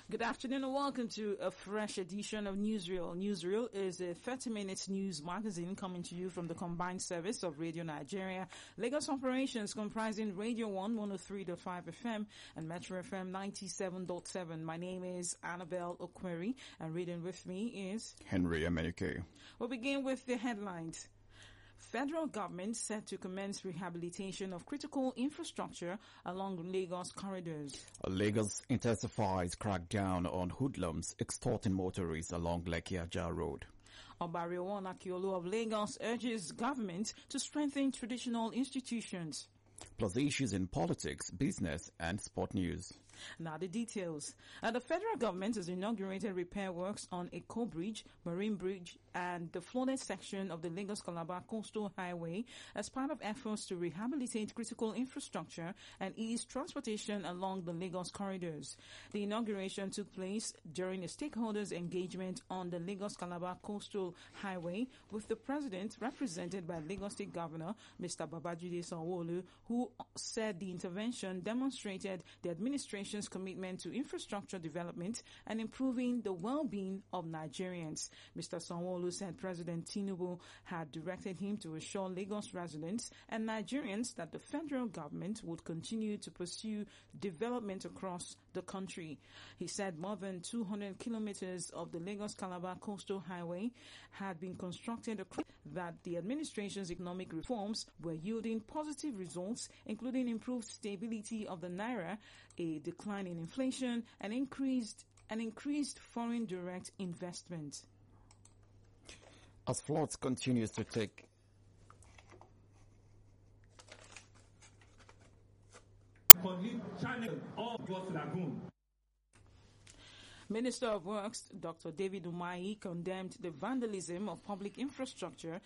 Good afternoon and welcome to a fresh edition of Newsreel. Newsreel is a 30-minute news magazine coming to you from the combined service of Radio Nigeria, Lagos operations comprising Radio 1 103.5 FM and Metro FM 97.7. My name is Annabelle Okweri and reading with me is Henry Amenike. We'll begin with the headlines. Federal government set to commence rehabilitation of critical infrastructure along Lagos corridors. Lagos intensifies crackdown on hoodlums extorting motorists along Lekki Ajah Road. Obariowo Akiolu of Lagos urges government to strengthen traditional institutions. Plus issues in politics, business and sport news. Now the details. The federal government has inaugurated repair works on Eko Bridge, Marine Bridge and the flooded section of the Lagos-Calabar Coastal Highway as part of efforts to rehabilitate critical infrastructure and ease transportation along the Lagos corridors. The inauguration took place during a stakeholders engagement on the Lagos-Calabar Coastal Highway with the president represented by Lagos State Governor Mr. Babajide Sanwo-Olu, who said the intervention demonstrated the administration's commitment to infrastructure development and improving the well-being of Nigerians. Mr. Sanwo-Olu said President Tinubu had directed him to assure Lagos residents and Nigerians that the federal government would continue to pursue development across the country. He said more than 200 kilometers of the Lagos-Calabar Coastal Highway had been constructed across that the administration's economic reforms were yielding positive results, including improved stability of the naira, a decline in inflation, and increased foreign direct investment. As floods continues to take Minister of Works, Dr. David Umahi, condemned the vandalism of public infrastructure